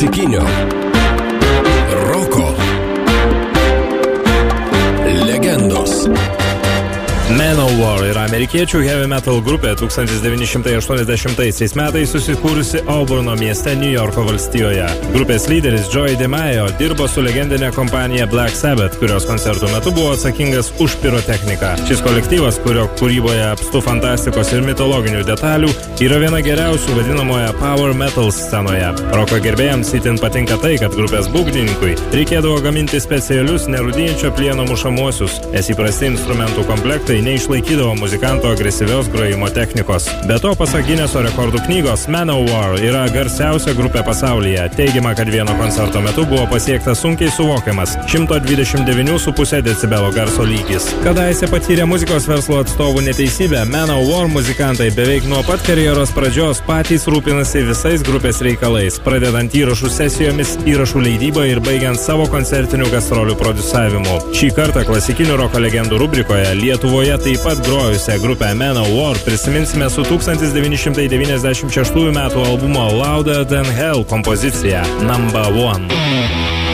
klasikinio roko legendos. Manowar yra amerikiečių heavy metal grupė 1980 metais susikūrusi Auburno mieste New Yorko valstijoje. Grupės lyderis Joey DeMaio dirbo su legendinė kompanija Black Sabbath, kurios koncertų metu buvo atsakingas už pirotechniką. Šis kolektyvas, kurio kūryboje apstu fantastikos ir mitologinių detalių, yra viena geriausių vadinamoje power metal scenoje. Roko gerbėjams itin patinka tai, kad grupės būgnininkui reikėdavo gaminti specialius nerūdijančio plieno mušamuosius, nes įprasti instrumentų komplektai neišlaikydavo muzikanto agresyvios grojimo technikos. Be to, pasak Gineso rekordų knygos, Manowar yra garsiausia grupė pasaulyje. Teigiama, kad vieno koncerto metu buvo pasiektas sunkiai suvokiamas 129,5 decibelo garso lygis. Kadaise patyrė muzikos verslo atstovų neteisybę, Manowar muzikantai beveik nuo pat karjeros pradžios patys rūpinasi visais grupės reikalais, pradedant įrašų sesijomis, įrašų leidybą ir baigiant savo koncertinių gastrolių produsavimu. Šį kartą klasikinių roko legendų rubrikoje Lietuvoje taip pat grojusią grupę Manowar prisiminsime su 1996 metų albumo Louder Than Hell kompozicija Number One.